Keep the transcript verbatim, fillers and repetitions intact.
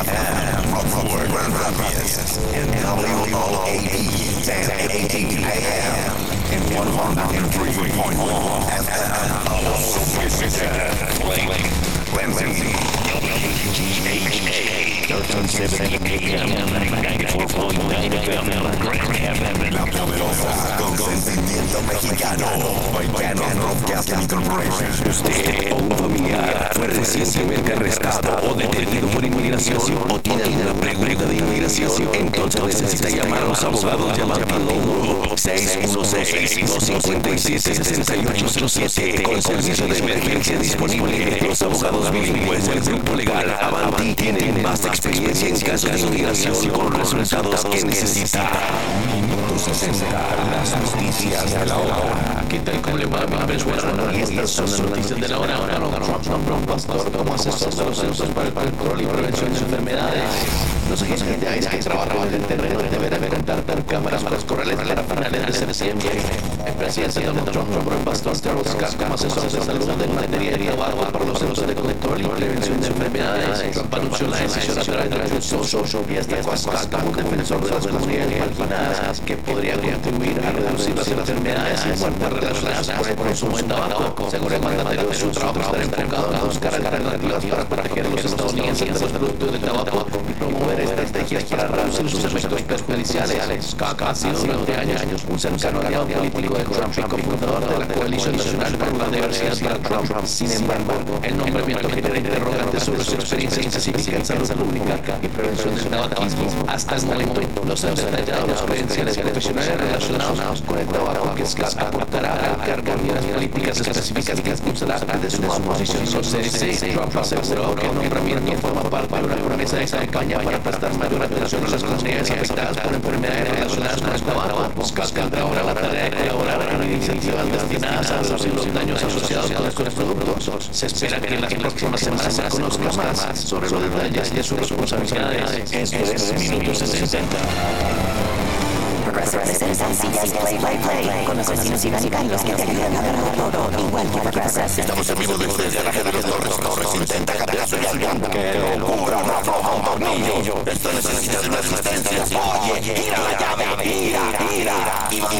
M, Rockford, Grand Rapids, and W O A D, ten eighty A M, and one oh three point one F M. Also visited Cleansing, W G H A, thirteen seventy A M, ninety-four point nine F M, Grand Rapids, La Poderosa, con consentimiento mexicano, by Canon Broadcasting Corporation. Usted o un familiar fue recientemente arrestado o detenido por inmigración o tiene alguna pregunta de inmigración, entonces necesita llamar a los abogados llamando seis uno seis, dos cinco siete, seis ocho ocho siete con servicio de emergencia disponible. Los abogados bilingües del grupo legal Avanti tienen más experiencia en casos de inmigración con los resultados que necesita. Minuto sesenta, las noticias de la hora. ¿Qué tal? ¿Cómo le va? Mi nombre es Juan y estas son las noticias de la hora. Donald Trump nombró un pastor como asesor de los censos para el control y prevención de enfermedades. Los agentes de ICE que trabajan en el terreno deberán contar con cámaras para corrales para finales de septiembre. El presidente Donald Trump nombró un pastor Carlos Scott como asesor de salud en materia de trabajo para los centros de control y prevención de enfermedades. Trump anunció la decisión a través de Truth Social y destacó a Scott como un defensor de las comunidades marginadas que podría contribuir a reducir las enfermedades y muertes relacionadas con el consumo de tabaco. Según el mandatario, su trabajo estará enfocado en buscar alternativas para proteger a los estadounidenses de los productos del tabaco y promover estrategias para reducir sus efectos perjudiciales. Scott ha sido durante años un cercano aliado político de Trump y cofundador de la Coalición Nacional por la Diversidad para Trump. Sin embargo, el nombramiento genera interrogantes sobre su experiencia específica en salud pública y prevención del tabaquismo. Hasta el momento, no se han detallado los credenciales profesionales relacionados con el tabaco que Scott aportará al cargo y las políticas específicas que impulsará de su oposición. No sé si Trump aseguró que el nombramiento forma parte de una promesa de campaña para prestar mayor atención a las comunidades afectadas por enfermedades relacionadas con el tabaco. Scott tendrá ahora la tarea de colaborar con iniciativas destinadas a reducir los daños asociados con estos productos. Se espera que en las próximas semanas se conozca más sobre los detalles de sus responsabilidades. Esto es Minuto sesenta. Progressive presentan sillas Play Play Play con los vecinos y bancarios que te ayudan a verlo todo, igual que Progressive. Estamos en vivo desde el garaje de los Torres Torres. Intenta cargar su llanta, que locura, no afloja un tornillo. Esto necesita una resistencia. Oye, gira la llave, gira, gira. Iván